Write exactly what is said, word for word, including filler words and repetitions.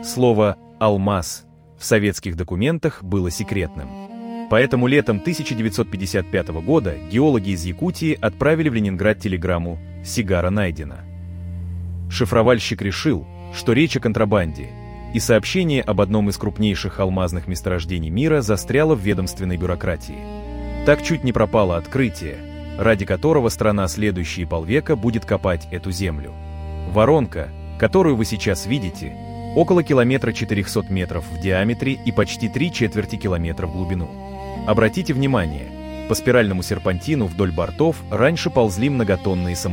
Слово «алмаз» в советских документах было секретным. Поэтому летом тысяча девятьсот пятьдесят пятого года геологи из Якутии отправили в Ленинград телеграмму «Сигара найдена». Шифровальщик решил, что речь о контрабанде, и сообщение об одном из крупнейших алмазных месторождений мира застряло в ведомственной бюрократии. Так чуть не пропало открытие, ради которого страна следующие полвека будет копать эту землю. Воронка, которую вы сейчас видите, около километра четырехсот метров в диаметре и почти три четверти километра в глубину. Обратите внимание, по спиральному серпантину вдоль бортов раньше ползли многотонные самолеты.